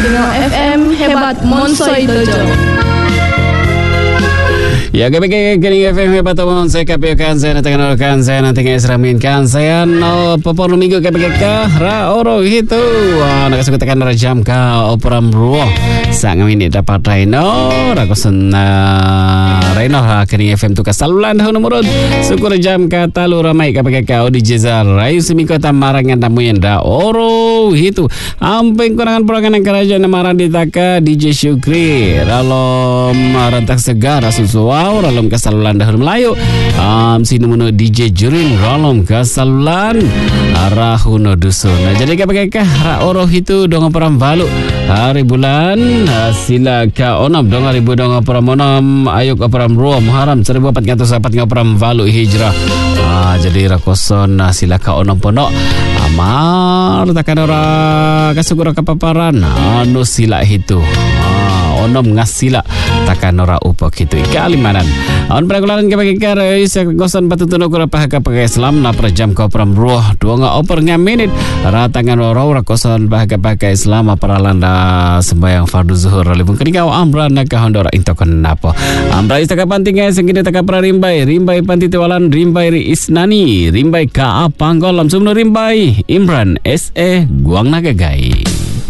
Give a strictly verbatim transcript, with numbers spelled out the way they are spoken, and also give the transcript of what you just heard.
Dengan F M Hebat Monsoi Dojo. Ya, kami kini F M Hebat Monsoi kapiakan saya nanti kenalkan saya nanti ngesraminkan saya no popor minggu kami kekah ra oro itu. Wah, nak suka tekan rajam ka operam ruo. Sang ini dapat Reno rakosan Reno ha kini F M tu kasalulan dah nomor syukur jam ka talu ramai kami kekah di Jezal Rayu semiko tamarangan tamu yang da oro itu. Amping kurangan perangan kerajaan namaran ditaka D J Syukri dalam rentak segar susu dalam kasalulan dahulu Melayu um, sini munu D J Jurin dalam kasalulan Rahuno Dusun. Nah, jadi kapakah ra oroh itu dong peram balu hari bulan sila ka onam dong ribu dong peram onam ayuk peram ruo Muharram seribu empat ratus empat peram balu hijrah. Ah, jadi rakoson sila ka onam ponok amar takkan ora kasugura kapaparan anu sila itu. Onom ngasila takkan ora upok itu kalimanan on pergolaran kepakikar isa gosan patutuno kura pahaka pakai Islam na perjam kau pram ruh dua nga oper nga minit ratangan ora ora kosan pahaka pakai Islam aparalanda sembayang fardu zuhur libung kenikau amra na kahondora into kenapo amra isa kapantinga sengkini taka prarimbai rimbai pantitiwalan rimbai ri isnani rimbai ka panggol lamsumno rimbai Imran S E guang nagagai.